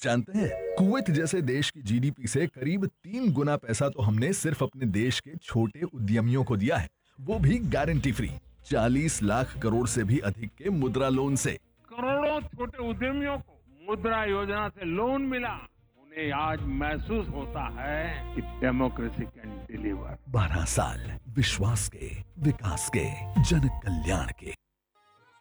जानते हैं, कुवैत जैसे देश की जीडीपी से करीब 3 गुना पैसा तो हमने सिर्फ अपने देश के छोटे उद्यमियों को दिया है, वो भी गारंटी फ्री। 40 लाख करोड़ से भी अधिक के मुद्रा लोन से। करोड़ों छोटे उद्यमियों को मुद्रा योजना से लोन मिला। उन्हें आज महसूस होता है कि डेमोक्रेसी कैन डिलीवर। 12 साल विश्वास के, विकास के, जन कल्याण के।